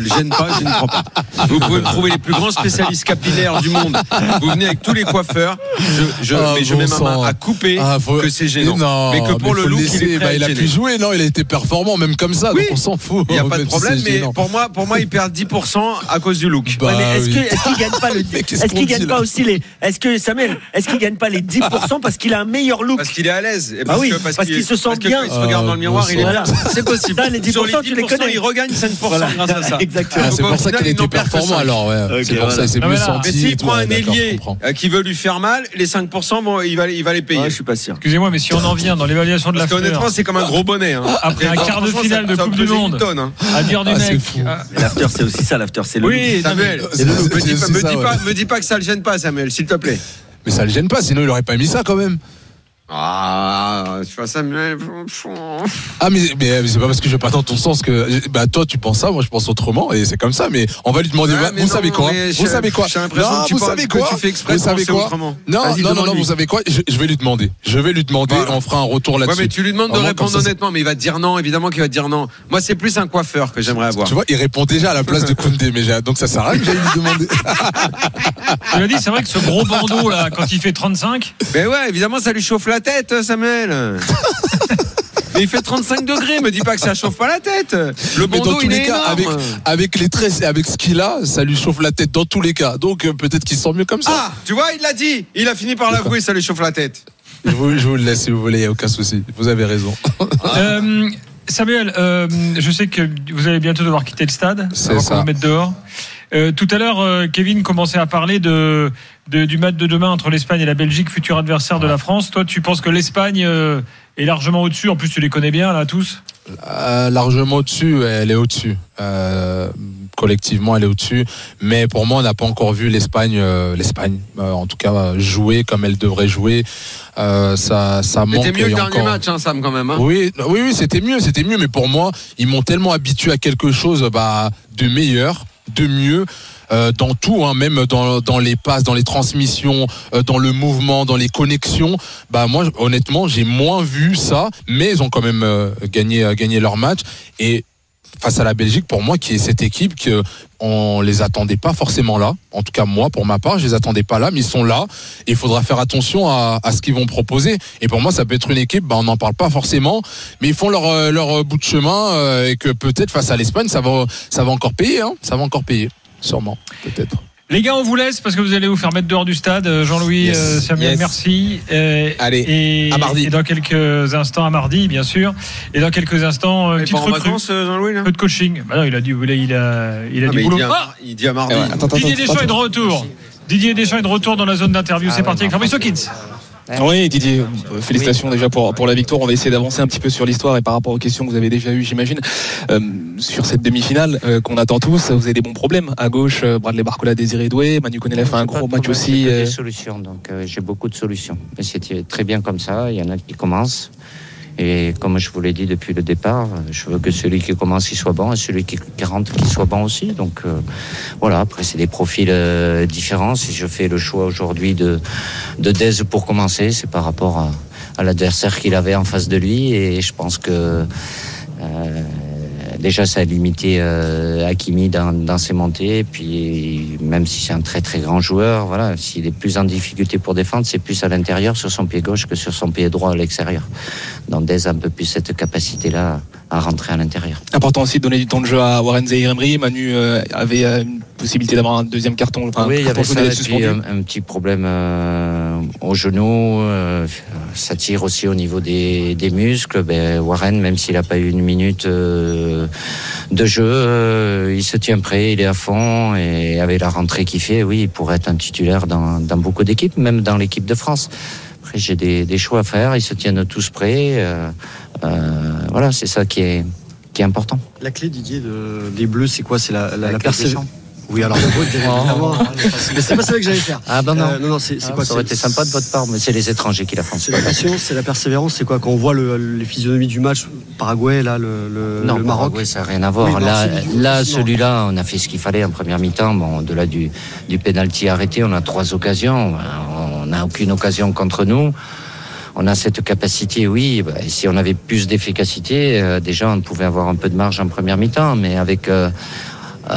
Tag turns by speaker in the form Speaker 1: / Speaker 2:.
Speaker 1: le gêne pas, je ne crois pas. Vous pouvez me trouver les plus grands spécialistes capillaires du monde. Vous venez avec tous les coiffeurs. Je mets ma main à couper que c'est gênant.
Speaker 2: Non,
Speaker 1: mais que pour le look,
Speaker 2: il a pu jouer, non, il a été performant même comme ça, donc on s'en fout.
Speaker 1: Il n'y a pas de problème, mais pour moi, il perd 10% à cause du look.
Speaker 3: Mais est-ce qu'il gagne pas est-ce qu'il gagne pas aussi Samuel, est-ce qu'il gagne pas les 10% parce qu'il a un meilleur look?
Speaker 1: Parce qu'il est à l'aise.
Speaker 3: Parce qu'il se sent bien.
Speaker 1: Il se regarde dans le miroir, il est là. C'est possible.
Speaker 3: Les 10%,
Speaker 1: sur les 10%,
Speaker 3: tu les connais.
Speaker 1: Il regagne 5% grâce à ça.
Speaker 3: Exactement.
Speaker 2: C'est pour ça qu'il était performant alors. C'est pour ça, c'est mieux senti.
Speaker 1: Mais s'il prend un ailier qui veut lui faire mal, les 5%, bon, il va les payer.
Speaker 3: Je suis pas sûr.
Speaker 4: Excusez-moi, mais si on en vient dans l'évaluation de l'after.
Speaker 1: Parce qu'honnêtement, c'est comme un gros bonnet.
Speaker 4: Après un quart de finale de Coupe du Monde, à dire du mec.
Speaker 3: L'after, c'est aussi ça. L'after, c'est le.
Speaker 1: Oui, Samuel. Me dis pas que ça le gêne pas, Samuel, s'il te plaît.
Speaker 2: Mais ça le gêne pas, sinon il aurait pas mis ça quand même.
Speaker 1: Tu vois Samuel.
Speaker 2: Mais c'est pas parce que je vais pas dans ton sens que toi tu penses ça, moi je pense autrement et c'est comme ça. Mais on va lui demander. Vous savez quoi? Vous savez quoi?
Speaker 1: J'ai l'impression que tu fais exprès de penser autrement.
Speaker 2: Non. Vous savez quoi? Je vais lui demander. Voilà. On fera un retour là-dessus.
Speaker 1: Ouais, mais tu lui demandes de répondre honnêtement, mais il va te dire non. Évidemment qu'il va te dire non. Moi, c'est plus un coiffeur que j'aimerais avoir.
Speaker 2: Tu vois, il répond déjà à la place de Koundé, mais donc ça sert à rien que j'aille lui demander.
Speaker 4: Tu l'as dit, c'est vrai que ce gros bandeau là, quand il fait 35.
Speaker 1: Mais ouais, évidemment, ça lui chauffe la tête, Samuel. Mais il fait 35 degrés, me dis pas que ça chauffe pas la tête. Le bandeau, il est énorme.
Speaker 2: Avec les tresses et avec ce qu'il a, ça lui chauffe la tête dans tous les cas. Donc peut-être qu'il se sent mieux comme ça.
Speaker 1: Ah, tu vois, il l'a dit. Il a fini par l'avouer, ça lui chauffe la tête.
Speaker 2: Je vous le laisse si vous voulez, il n'y a aucun souci. Vous avez raison.
Speaker 4: Samuel, je sais que vous allez bientôt devoir quitter le stade.
Speaker 2: C'est ça.
Speaker 4: Qu'on vous mette dehors. Tout à l'heure, Kevin commençait à parler du match de demain entre l'Espagne et la Belgique, futur adversaire de la France. Toi, tu penses que l'Espagne est largement au-dessus? En plus, tu les connais bien, là, tous.
Speaker 2: Largement au-dessus, elle est au-dessus. Collectivement, elle est au-dessus. Mais pour moi, on n'a pas encore vu l'Espagne, en tout cas, jouer comme elle devrait jouer. Ça manque.
Speaker 1: C'était mieux le dernier match, Sam, quand même.
Speaker 2: Oui, c'était mieux. Mais pour moi, ils m'ont tellement habitué à quelque chose de meilleur, de mieux. Dans tout, même dans les passes, dans les transmissions, dans le mouvement, dans les connexions. Moi, honnêtement, j'ai moins vu ça, mais ils ont quand même gagné leur match. Et face à la Belgique, pour moi, qui est cette équipe on les attendait pas forcément là. En tout cas, moi, pour ma part, je les attendais pas là, mais ils sont là. Et il faudra faire attention à ce qu'ils vont proposer. Et pour moi, ça peut être une équipe, on n'en parle pas forcément, mais ils font leur bout de chemin et que peut-être face à l'Espagne, ça va encore payer. Ça va encore payer. Sûrement, peut-être.
Speaker 4: Les gars, on vous laisse parce que vous allez vous faire mettre dehors du stade. Jean-Louis, Samuel, merci.
Speaker 2: Allez, à mardi.
Speaker 4: Et dans quelques instants, à mardi, bien sûr. Et dans quelques instants,
Speaker 1: petite recrue. Jean-Louis, là.
Speaker 4: Peu de coaching. Non, il a dit, il a du boulot.
Speaker 1: Il dit à mardi.
Speaker 4: Didier Deschamps est de retour. Didier Deschamps est de retour dans la zone d'interview. C'est parti avec Fabrice Hawkins.
Speaker 5: Oui, Didier, félicitations déjà pour la victoire. On va essayer d'avancer un petit peu sur l'histoire et par rapport aux questions que vous avez déjà eues, j'imagine, sur cette demi-finale qu'on attend tous. Vous avez des bons problèmes. À gauche, Bradley Barcola, Désiré Doué, Manu Koné a fait un gros match aussi.
Speaker 6: J'ai des solutions, donc j'ai beaucoup de solutions. Mais c'est très bien comme ça. Il y en a qui commencent. Et comme je vous l'ai dit depuis le départ, je veux que celui qui commence, il soit bon, et celui qui rentre, qu'il soit bon aussi. Donc voilà, après c'est des profils différents. Si je fais le choix aujourd'hui de Dez pour commencer, c'est par rapport à l'adversaire qu'il avait en face de lui. Et je pense que déjà ça a limité Hakimi dans ses montées. Et puis même si c'est un très très grand joueur, voilà, s'il est plus en difficulté pour défendre, c'est plus à l'intérieur sur son pied gauche que sur son pied droit à l'extérieur. Donc Dez a un peu plus cette capacité-là à rentrer à l'intérieur.
Speaker 5: Important aussi de donner du temps de jeu à Warren Zaïre-Emery. Manu avait une possibilité d'avoir un deuxième carton.
Speaker 6: Oui, il y avait ça, et puis un petit problème au genou. Ça tire aussi au niveau des muscles. Warren, même s'il n'a pas eu une minute de jeu, il se tient prêt, il est à fond. Et avec la rentrée qu'il fait, oui, il pourrait être un titulaire dans beaucoup d'équipes, même dans l'équipe de France. Après, j'ai des choix à faire. Ils se tiennent tous prêts. Voilà, c'est ça qui est important.
Speaker 7: La clé, Didier, des Bleus, c'est quoi? C'est la persévérance. Oui, alors évidemment. Mais c'est pas ça que j'allais faire.
Speaker 6: Ah ben non.
Speaker 7: Non, c'est quoi?
Speaker 6: Ça aurait été sympa de votre part, mais c'est les étrangers qui la font.
Speaker 7: C'est la patience, c'est la persévérance. C'est quoi? Quand on voit les physionomies du match, Paraguay, là, le Maroc.
Speaker 6: Paraguay, ça n'a rien à voir. Oui, là, celui-là, on a fait ce qu'il fallait en première mi-temps. Bon, au-delà du pénalty arrêté, on a 3 occasions. On n'a aucune occasion contre nous. On a cette capacité, oui. Si on avait plus d'efficacité, déjà, on pouvait avoir un peu de marge en première mi-temps. Mais avec